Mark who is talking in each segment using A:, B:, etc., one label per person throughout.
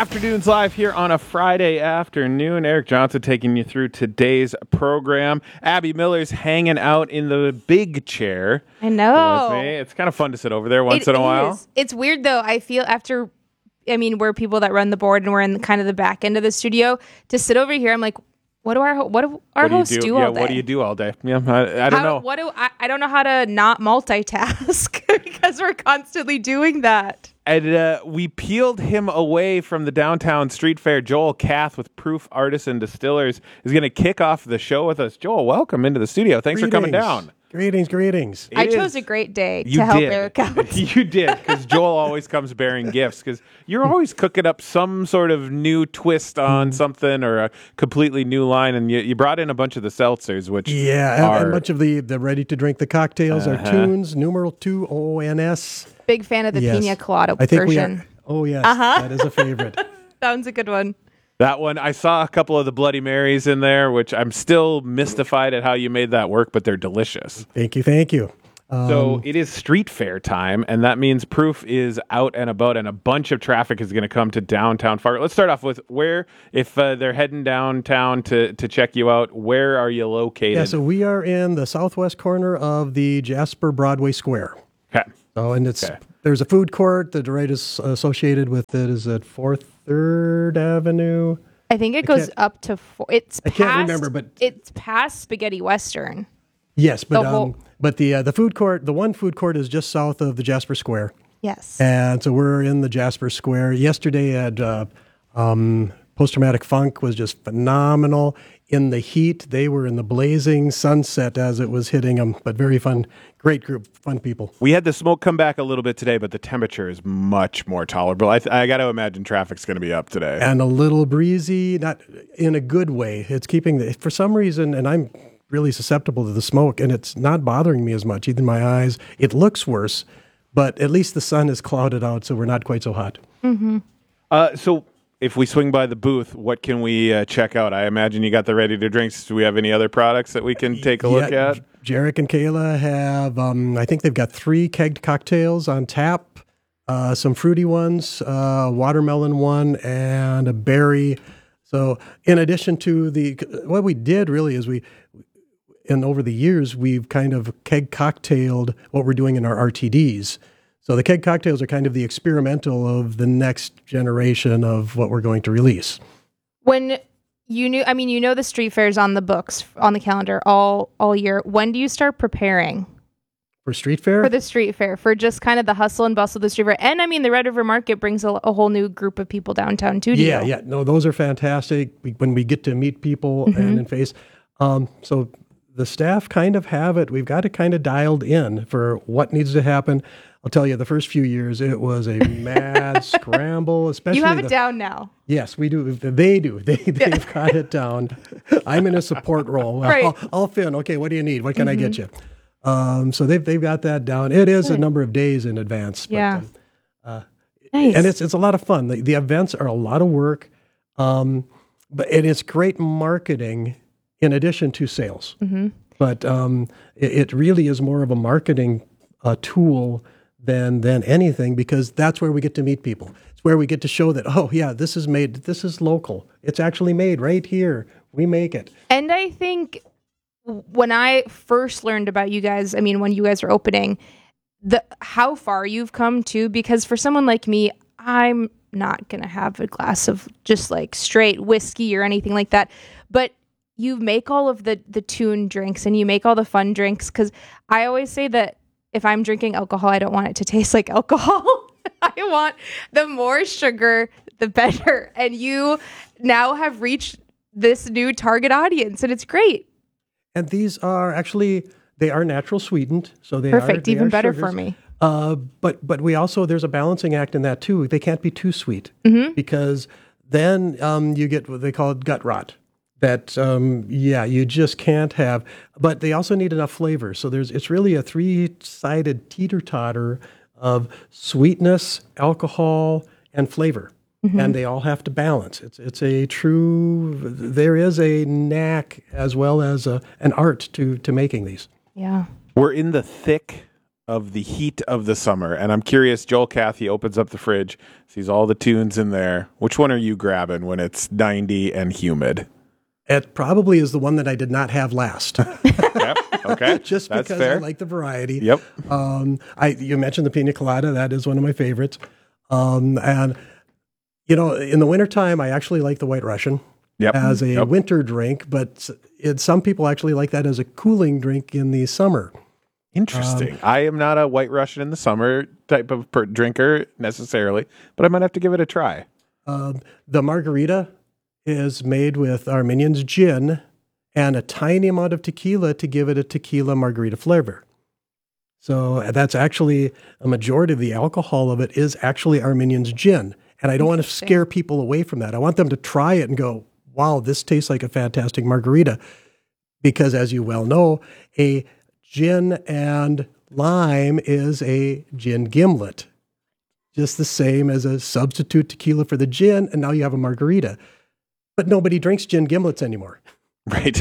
A: Afternoons Live here on a Friday afternoon. Eric Johnson taking you through today's program. Abby Miller's hanging out in the big chair.
B: I know.
A: With me. It's kind of fun to sit over there once in a while.
B: It's weird, though. I feel we're people that run the board and we're in kind of the back end of the studio. To sit over here, I'm like, what do our hosts do all day?
A: What do you do all day? Yeah, I don't know.
B: I don't know how to not multitask because we're constantly doing that.
A: And we peeled him away from the downtown street fair. Joel Kath with Proof Artisan Distillers is going to kick off the show with us. Joel, welcome into the studio. Thanks for coming down.
C: Greetings.
B: I chose a great day to help Eric out.
A: You did, because Joel always comes bearing gifts, because you're always cooking up some sort of new twist on something or a completely new line, and you brought in a bunch of the seltzers, which
C: and a bunch of the ready-to-drink, the cocktails, our tunes, numeral 2 ONS.
B: Big fan of the pina colada
C: I think
B: version.
C: Oh, yes. That is a favorite.
B: That one's a good one.
A: That one, I saw a couple of the Bloody Marys in there, which I'm still mystified at how you made that work, but they're delicious.
C: Thank you.
A: So it is street fair time, and that means Proof is out and about, and a bunch of traffic is going to come to downtown Fargo. Let's start off with where, if they're heading downtown to check you out, where are you located?
C: Yeah, so we are in the southwest corner of the Jasper Broadway Square.
A: Okay.
C: So, and there's a food court. The right is associated with it is at 3rd Avenue.
B: I think it goes up to
C: I can't remember, but
B: it's past Spaghetti Western.
C: Yes, but the food court, the one food court is just south of the Jasper Square.
B: Yes.
C: And so we're in the Jasper Square. Yesterday at Post-Traumatic Funk was just phenomenal. In the heat, they were in the blazing sunset as it was hitting them, but very fun, great group, fun people.
A: We had the smoke come back a little bit today, but the temperature is much more tolerable. I got to imagine traffic's going to be up today.
C: And a little breezy, not in a good way. It's keeping, for some reason, and I'm really susceptible to the smoke, and it's not bothering me as much, either my eyes. It looks worse, but at least the sun is clouded out, so we're not quite so hot.
B: Mm-hmm.
A: So if we swing by the booth, what can we check out? I imagine you got the ready-to-drinks. Do we have any other products that we can take a look at?
C: Jarek and Kayla have, I think they've got 3 kegged cocktails on tap, some fruity ones, watermelon one, and a berry. So in addition to what we did really is over the years, we've kind of keg cocktailed what we're doing in our RTDs. So the keg cocktails are kind of the experimental of the next generation of what we're going to release.
B: When you knew the street fair's on the books, on the calendar all year. When do you start preparing?
C: For street fair?
B: For the street fair, for just kind of the hustle and bustle of the street fair. And the Red River Market brings a whole new group of people downtown too.
C: Yeah. No, those are fantastic when we get to meet people and in face. So the staff kind of have it. We've got it kind of dialed in for what needs to happen. I'll tell you, the first few years, it was a mad scramble. Especially
B: you have it down now.
C: Yes, we do. They do. They've got it down. I'm in a support role.
B: Right.
C: I'll Finn. Okay, what do you need? What can I get you? So they've got that down. It is a number of days in advance. But,
B: nice.
C: And it's a lot of fun. The events are a lot of work, but it's great marketing in addition to sales.
B: Mm-hmm.
C: But it really is more of a marketing tool than anything, because that's where we get to meet people. It's where we get to show that, this is local. It's actually made right here. We make it.
B: And I think when I first learned about you guys, when you guys were opening, how far you've come too, because for someone like me, I'm not going to have a glass of just like straight whiskey or anything like that. But you make all of the tune drinks and you make all the fun drinks, because I always say that if I'm drinking alcohol, I don't want it to taste like alcohol. I want the more sugar, the better. And you now have reached this new target audience, and it's great.
C: And these are they are natural sweetened, so they
B: perfect,
C: are
B: even better
C: sugars.
B: For me.
C: But we also, there's a balancing act in that too. They can't be too sweet, because then you get what they call gut rot. That you just can't have. But they also need enough flavor. So it's really a 3-sided teeter-totter of sweetness, alcohol, and flavor. And they all have to balance. It's a true. There is a knack as well as an art to making these.
B: Yeah.
A: We're in the thick of the heat of the summer. And I'm curious, Joel Cathy opens up the fridge, sees all the tunes in there. Which one are you grabbing when it's 90 and humid?
C: It probably is the one that I did not have last.
A: Yep. Okay.
C: Just
A: That's
C: because
A: fair.
C: I like the variety.
A: Yep.
C: You mentioned the pina colada. That is one of my favorites. And, you know, in the wintertime, I actually like the White Russian
A: Yep.
C: as a
A: Yep.
C: winter drink, but some people actually like that as a cooling drink in the summer.
A: Interesting. I am not a White Russian in the summer type of drinker necessarily, but I might have to give it a try.
C: The margarita is made with Arminian's gin and a tiny amount of tequila to give it a tequila margarita flavor. So that's actually a majority of the alcohol of it is actually Arminian's gin. And I don't want to scare people away from that. I want them to try it and go, wow, this tastes like a fantastic margarita. Because as you well know, a gin and lime is a gin gimlet. Just the same as a substitute tequila for the gin, and now you have a margarita. But nobody drinks gin gimlets anymore.
A: Right.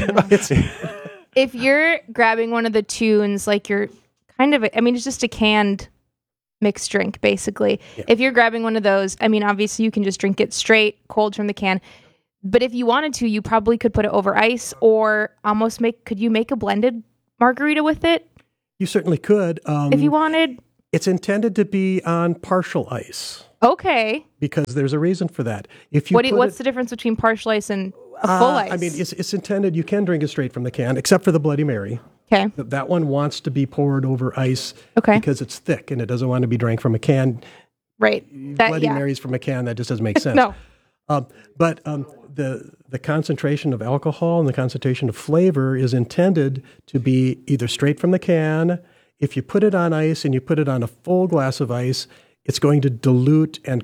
B: If you're grabbing one of the tunes, like you're kind of, I mean, it's just a canned mixed drink, basically.
C: Yeah.
B: If you're grabbing one of those, I mean, obviously you can just drink it straight, cold from the can. But if you wanted to, you probably could put it over ice or almost could you make a blended margarita with it?
C: You certainly could.
B: If you wanted.
C: It's intended to be on partial ice
B: Okay.
C: because there's a reason for that. If you
B: What's the difference between partial ice and a full ice?
C: I mean, it's intended, you can drink it straight from the can, except for the Bloody Mary.
B: Okay.
C: That one wants to be poured over ice
B: Okay.
C: because it's thick and it doesn't want to be drank from a can.
B: Right.
C: Bloody Marys from a can, that just doesn't make sense.
B: No.
C: But the concentration of alcohol and the concentration of flavor is intended to be either straight from the can. If you put it on ice and you put it on a full glass of ice, it's going to dilute and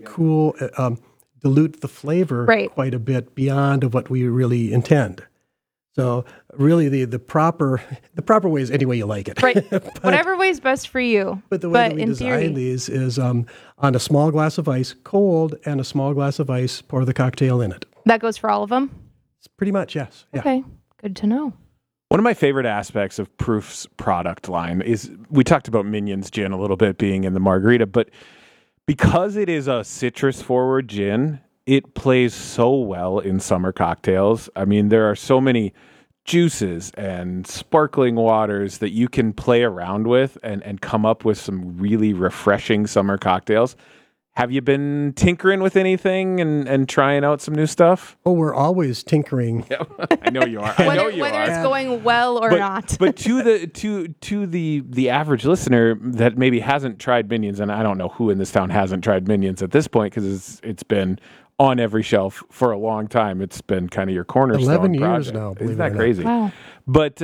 C: dilute the flavor quite a bit beyond of what we really intend. So really the proper way is any way you like it.
B: Right. Whatever way is best for you.
C: But the way that we
B: in
C: design
B: theory,
C: these is on a small glass of ice, cold, and a small glass of ice, pour the cocktail in it.
B: that goes for all of them?
C: It's pretty much, yes. Yeah.
B: Okay. Good to know.
A: One of my favorite aspects of Proof's product line is we talked about Minions gin a little bit being in the margarita, but because it is a citrus forward gin, it plays so well in summer cocktails. I mean, there are so many juices and sparkling waters that you can play around with and come up with some really refreshing summer cocktails. Have you been tinkering with anything and trying out some new stuff?
C: Oh, we're always tinkering.
A: I know you are. I know you
B: whether
A: are.
B: it's going well or not.
A: But to the average listener that maybe hasn't tried Minions, and I don't know who in this town hasn't tried Minions at this point because it's been on every shelf for a long time. It's been kind of your cornerstone
C: 11 years
A: project.
C: now, believe
A: Isn't
C: it or
A: that
C: not.
A: crazy?
B: Wow.
A: But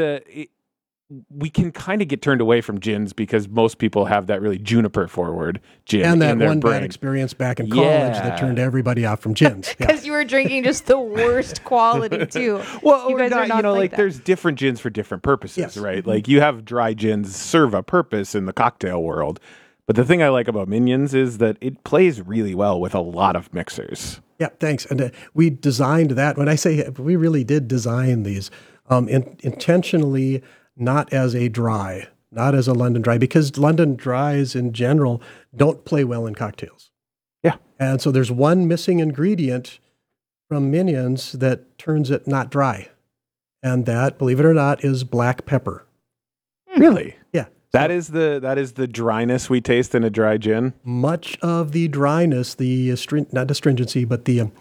A: we can kind of get turned away from gins because most people have that really juniper forward gin
C: And that
A: in their
C: one
A: brain.
C: bad experience back in college that turned everybody off from gins. Yeah.
B: Because you were drinking just the worst quality too.
A: Well,
B: you guys are not
A: like
B: that.
A: there's different gins for different purposes,
C: Yes.
A: right? Like you have dry gins serve a purpose in the cocktail world. But the thing I like about Minions is that it plays really well with a lot of mixers.
C: Yeah, thanks. And we designed that. When I say we really did design these intentionally, not as a dry, not as a London dry, because London dries in general don't play well in cocktails.
A: Yeah.
C: And so there's one missing ingredient from Minions that turns it not dry. And that, believe it or not, is black pepper.
A: Really?
C: Yeah.
A: That is the dryness we taste in a dry gin.
C: Much of the dryness, not astringency, but the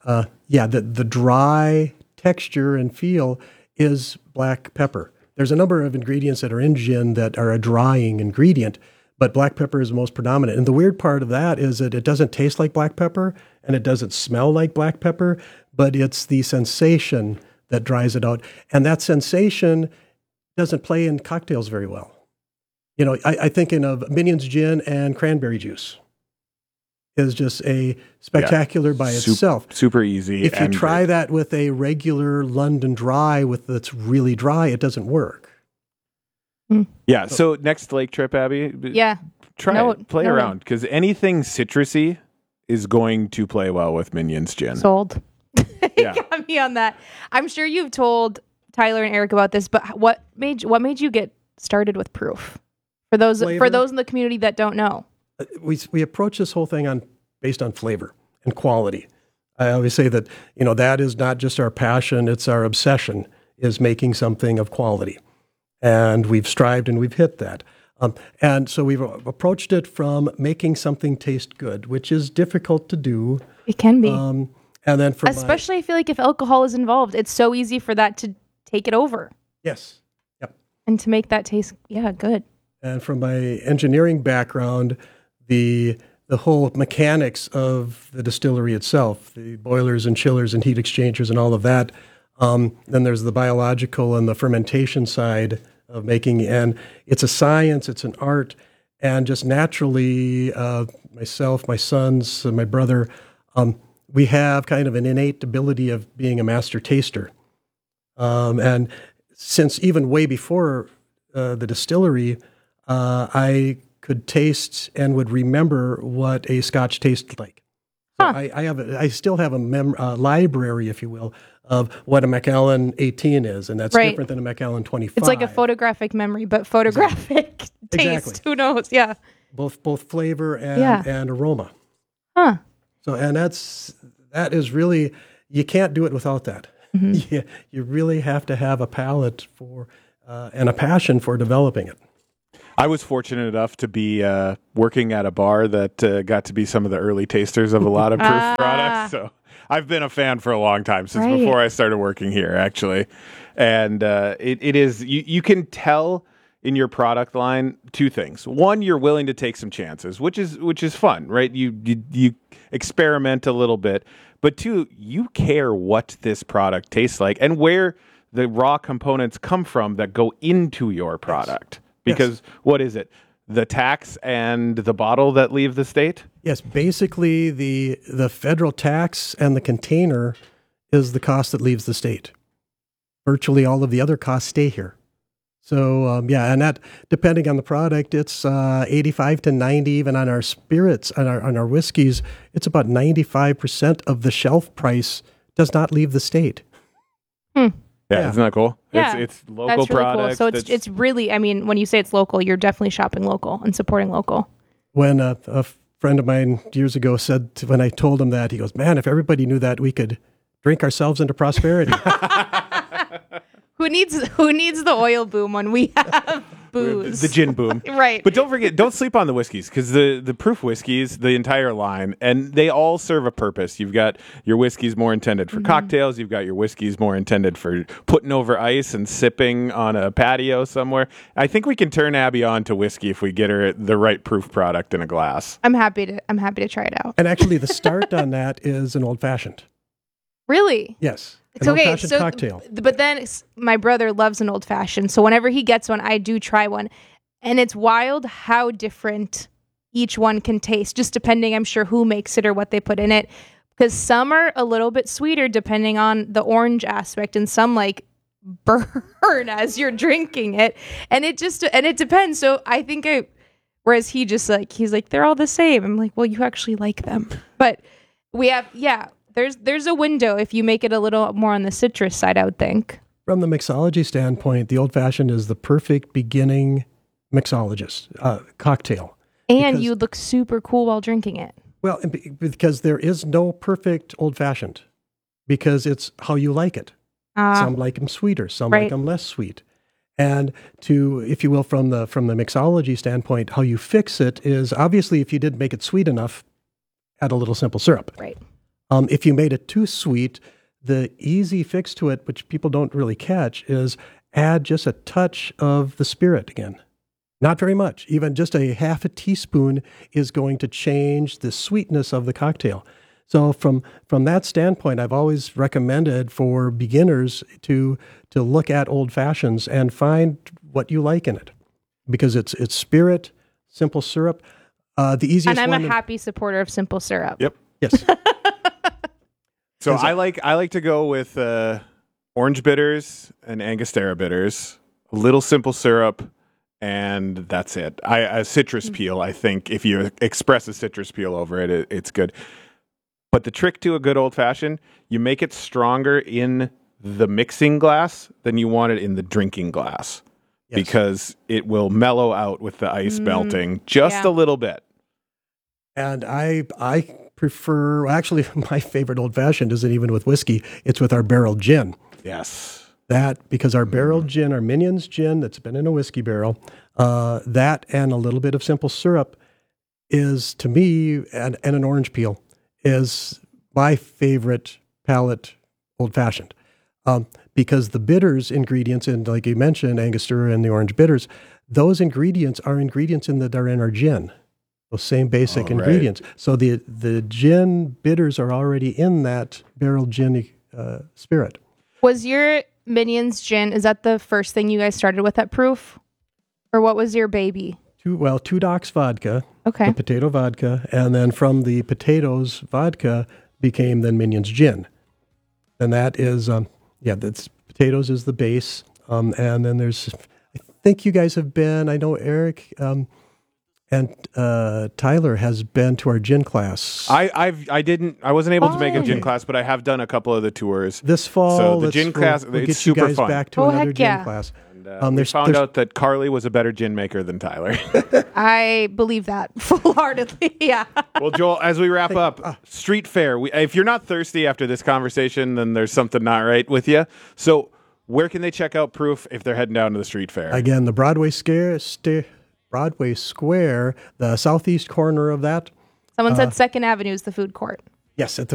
C: dry texture and feel is black pepper. There's a number of ingredients that are in gin that are a drying ingredient, but black pepper is the most predominant. And the weird part of that is that it doesn't taste like black pepper and it doesn't smell like black pepper, but it's the sensation that dries it out. And that sensation doesn't play in cocktails very well. You know, I thinking of Minions gin and cranberry juice is just a spectacular by itself.
A: Super easy.
C: If you
A: and
C: try
A: great.
C: that with a regular London dry that's really dry, it doesn't work.
A: Yeah. So next lake trip, Abby.
B: Yeah.
A: Try it. Play around because anything citrusy is going to play well with Minions gin.
B: Sold.
A: Yeah.
B: Got me on that. I'm sure you've told Tyler and Eric about this, but what made you get started with Proof For those
C: Flavor.
B: in the community that don't know.
C: We approach this whole thing based on flavor and quality. I always say that, that is not just our passion, it's our obsession, is making something of quality. And we've strived and we've hit that. And so we've approached it from making something taste good, which is difficult to do.
B: It can be.
C: And then
B: especially I feel like if alcohol is involved, it's so easy for that to take it over.
C: Yes. Yep.
B: And to make that taste, good.
C: And from my engineering background, the whole mechanics of the distillery itself, the boilers and chillers and heat exchangers and all of that. Then there's the biological and the fermentation side of making, and it's a science, it's an art, and just naturally, myself, my sons, and my brother, we have kind of an innate ability of being a master taster. And since even way before the distillery, I could taste and would remember what a Scotch tasted like. So I still have a library, if you will, of what a Macallan 18 is, and that's different than a Macallan 25.
B: It's like a photographic memory, but photographic taste.
C: Exactly.
B: Who knows? Yeah.
C: Both flavor and aroma.
B: Huh.
C: So, and that is really, you can't do it without that. Mm-hmm. You really have to have a palate for and a passion for developing it.
A: I was fortunate enough to be working at a bar that got to be some of the early tasters of a lot of proof products. So I've been a fan for a long time, since before I started working here, actually. And it is, you can tell in your product line two things. One, you're willing to take some chances, which is fun, right? You experiment a little bit. But two, you care what this product tastes like and where the raw components come from that go into your product. Because what is it? The tax and the bottle that leave the state?
C: Yes, basically the federal tax and the container is the cost that leaves the state. Virtually all of the other costs stay here. So, and that, depending on the product, it's 85 to 90, even on our spirits, on our whiskeys, it's about 95% of the shelf price does not leave the state.
A: Yeah, isn't that cool?
B: Yeah,
A: it's local
B: that's really
A: products.
B: Cool. So it's really, I mean, when you say it's local, you're definitely shopping local and supporting local.
C: When a friend of mine years ago said, when I told him that, he goes, "Man, if everybody knew that, we could drink ourselves into prosperity."
B: Who needs the oil boom when we have booze?
A: The gin boom.
B: Right.
A: But don't sleep on the whiskeys, because the proof whiskeys, the entire line, and they all serve a purpose. You've got your whiskeys more intended for cocktails. You've got your whiskeys more intended for putting over ice and sipping on a patio somewhere. I think we can turn Abby on to whiskey if we get her the right proof product in a glass.
B: I'm happy to try it out.
C: And actually, the start on that is an old fashioned.
B: Really?
C: Yes.
B: It's
C: an
B: okay.
C: old-fashioned cocktail.
B: But then my brother loves an old fashioned. So whenever he gets one, I do try one. And it's wild how different each one can taste, just depending, I'm sure, who makes it or what they put in it. Because some are a little bit sweeter depending on the orange aspect, and some like burn as you're drinking it. And it depends. So I think whereas he's like, they're all the same. I'm like, well, you actually like them. But we have, There's a window if you make it a little more on the citrus side, I would think.
C: From the mixology standpoint, the old-fashioned is the perfect beginning mixologist cocktail.
B: And you look super cool while drinking it.
C: Well, because there is no perfect old-fashioned, because it's how you like it. Some like them sweeter, some like them less sweet. And if you will, from the mixology standpoint, how you fix it is, obviously, if you did make it sweet enough, add a little simple syrup.
B: Right.
C: If you made it too sweet, the easy fix to it, which people don't really catch, is add just a touch of the spirit again. Not very much. Even just a half a teaspoon is going to change the sweetness of the cocktail. So from that standpoint, I've always recommended for beginners to look at old fashions and find what you like in it, because it's spirit, simple syrup. The easiest one.
B: And I'm a happy supporter of simple syrup.
A: Yep.
C: Yes.
A: So I like to go with orange bitters and Angostura bitters, a little simple syrup, and that's it. A citrus peel, I think, if you express a citrus peel over it, it's good. But the trick to a good old-fashioned, you make it stronger in the mixing glass than you want it in the drinking glass. because it will mellow out with the ice melting just
B: Yeah.
A: a little bit.
C: And I prefer, actually, my favorite old fashioned isn't even with whiskey, it's with our barrel gin.
A: Yes.
C: That, because our barrel gin, our Minions gin that's been in a whiskey barrel, that and a little bit of simple syrup is, to me, and an orange peel, is my favorite palate old fashioned. Because the bitters ingredients, and like you mentioned, Angostura and the orange bitters, those ingredients are ingredients that are in our gin. Those same basic
A: right.
C: ingredients. So the gin bitters are already in that barrel gin spirit.
B: Was your Minions gin, is that the first thing you guys started with at Proof? Or what was your baby?
C: Two Docks vodka,
B: Okay.
C: the potato vodka, and then from the potatoes vodka became then Minions gin. And that is, that's potatoes is the base. And then there's, I think you guys have been, I know Eric and Tyler has been to our gin class.
A: I wasn't able to make a gin
B: Fun.
A: class, but I have done a couple of the tours.
C: This fall,
A: So the gin class,
C: we'll
A: it's
C: get
A: super
C: you guys
A: fun.
C: back to
B: Oh,
C: another
B: heck
C: gin
B: yeah.
C: class.
A: We
C: There's
A: found out that Carly was a better gin maker than Tyler.
B: I believe that full-heartedly. Yeah.
A: Well, Joel, as we wrap up, street fair. If you're not thirsty after this conversation, then there's something not right with you. So where can they check out Proof if they're heading down to the street fair?
C: Again, the Broadway Square, the southeast corner of that.
B: Someone said 2nd Avenue is the food court.
C: Yes, at the